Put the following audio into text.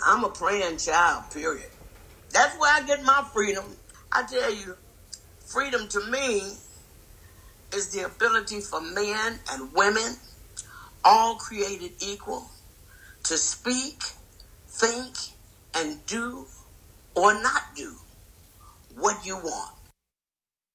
I'm a praying child, period. That's where I get my freedom. I tell you, freedom to me is the ability for men and women, all created equal, to speak, think, and do or not do what you want.